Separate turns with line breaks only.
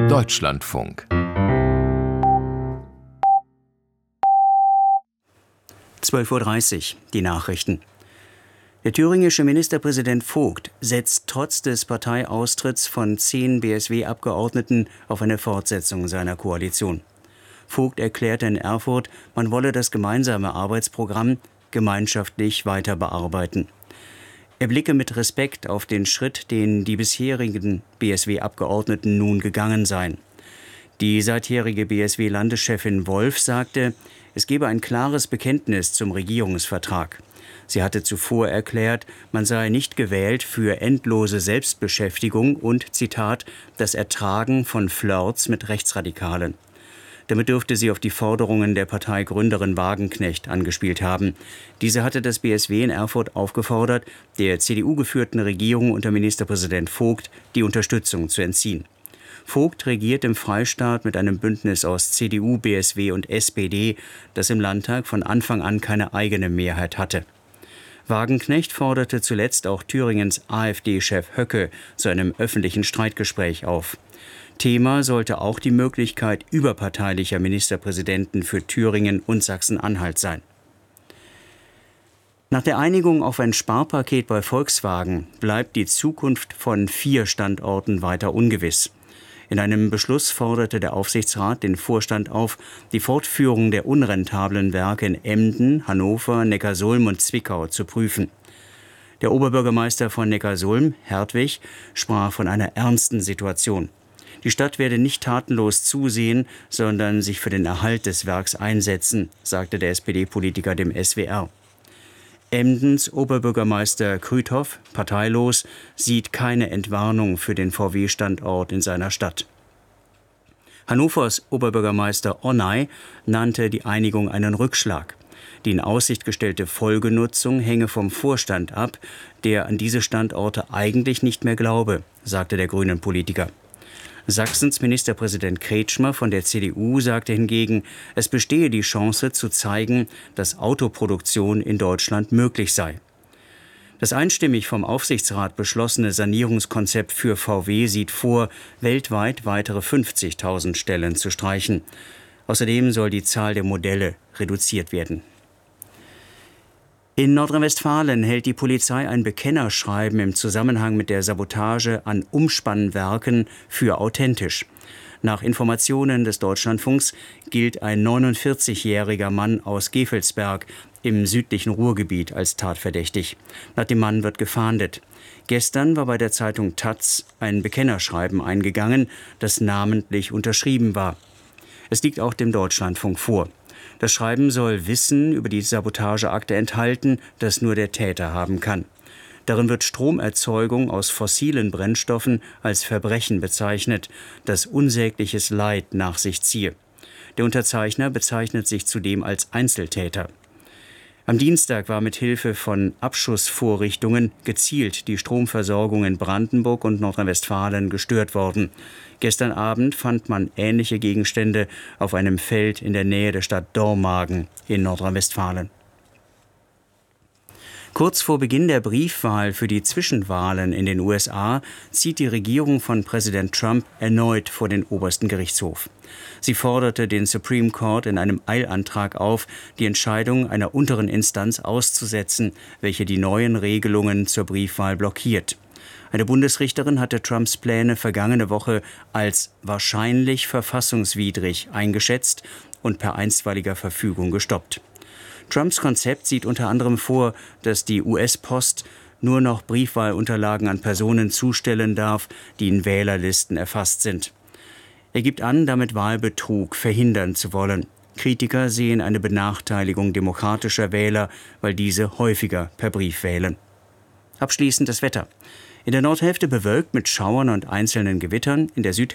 Deutschlandfunk.
12:30 Uhr, die Nachrichten. Der thüringische Ministerpräsident Vogt setzt trotz des Parteiaustritts von 10 BSW-Abgeordneten auf eine Fortsetzung seiner Koalition. Vogt erklärte in Erfurt, man wolle das gemeinsame Arbeitsprogramm gemeinschaftlich weiter bearbeiten. Er blicke mit Respekt auf den Schritt, den die bisherigen BSW-Abgeordneten nun gegangen seien. Die seitjährige BSW-Landeschefin Wolf sagte, es gebe ein klares Bekenntnis zum Regierungsvertrag. Sie hatte zuvor erklärt, man sei nicht gewählt für endlose Selbstbeschäftigung und, Zitat, das Ertragen von Flirts mit Rechtsradikalen. Damit dürfte sie auf die Forderungen der Parteigründerin Wagenknecht angespielt haben. Diese hatte das BSW in Erfurt aufgefordert, der CDU-geführten Regierung unter Ministerpräsident Vogt die Unterstützung zu entziehen. Vogt regiert im Freistaat mit einem Bündnis aus CDU, BSW und SPD, das im Landtag von Anfang an keine eigene Mehrheit hatte. Wagenknecht forderte zuletzt auch Thüringens AfD-Chef Höcke zu einem öffentlichen Streitgespräch auf. Thema sollte auch die Möglichkeit überparteilicher Ministerpräsidenten für Thüringen und Sachsen-Anhalt sein. Nach der Einigung auf ein Sparpaket bei Volkswagen bleibt die Zukunft von 4 Standorten weiter ungewiss. In einem Beschluss forderte der Aufsichtsrat den Vorstand auf, die Fortführung der unrentablen Werke in Emden, Hannover, Neckarsulm und Zwickau zu prüfen. Der Oberbürgermeister von Neckarsulm, Hertwig, sprach von einer ernsten Situation. Die Stadt werde nicht tatenlos zusehen, sondern sich für den Erhalt des Werks einsetzen, sagte der SPD-Politiker dem SWR. Emdens Oberbürgermeister Krüthoff, parteilos, sieht keine Entwarnung für den VW-Standort in seiner Stadt. Hannovers Oberbürgermeister Onay nannte die Einigung einen Rückschlag. Die in Aussicht gestellte Folgenutzung hänge vom Vorstand ab, der an diese Standorte eigentlich nicht mehr glaube, sagte der grünen Politiker. Sachsens Ministerpräsident Kretschmer von der CDU sagte hingegen, es bestehe die Chance zu zeigen, dass Autoproduktion in Deutschland möglich sei. Das einstimmig vom Aufsichtsrat beschlossene Sanierungskonzept für VW sieht vor, weltweit weitere 50.000 Stellen zu streichen. Außerdem soll die Zahl der Modelle reduziert werden. In Nordrhein-Westfalen hält die Polizei ein Bekennerschreiben im Zusammenhang mit der Sabotage an Umspannwerken für authentisch. Nach Informationen des Deutschlandfunks gilt ein 49-jähriger Mann aus Gevelsberg im südlichen Ruhrgebiet als tatverdächtig. Nach dem Mann wird gefahndet. Gestern war bei der Zeitung taz ein Bekennerschreiben eingegangen, das namentlich unterschrieben war. Es liegt auch dem Deutschlandfunk vor. Das Schreiben soll Wissen über die Sabotageakte enthalten, das nur der Täter haben kann. Darin wird Stromerzeugung aus fossilen Brennstoffen als Verbrechen bezeichnet, das unsägliches Leid nach sich ziehe. Der Unterzeichner bezeichnet sich zudem als Einzeltäter. Am Dienstag war mit Hilfe von Abschussvorrichtungen gezielt die Stromversorgung in Brandenburg und Nordrhein-Westfalen gestört worden. Gestern Abend fand man ähnliche Gegenstände auf einem Feld in der Nähe der Stadt Dormagen in Nordrhein-Westfalen. Kurz vor Beginn der Briefwahl für die Zwischenwahlen in den USA zieht die Regierung von Präsident Trump erneut vor den obersten Gerichtshof. Sie forderte den Supreme Court in einem Eilantrag auf, die Entscheidung einer unteren Instanz auszusetzen, welche die neuen Regelungen zur Briefwahl blockiert. Eine Bundesrichterin hatte Trumps Pläne vergangene Woche als wahrscheinlich verfassungswidrig eingeschätzt und per einstweiliger Verfügung gestoppt. Trumps Konzept sieht unter anderem vor, dass die US-Post nur noch Briefwahlunterlagen an Personen zustellen darf, die in Wählerlisten erfasst sind. Er gibt an, damit Wahlbetrug verhindern zu wollen. Kritiker sehen eine Benachteiligung demokratischer Wähler, weil diese häufiger per Brief wählen. Abschließend das Wetter. In der Nordhälfte bewölkt mit Schauern und einzelnen Gewittern, in der Südhälfte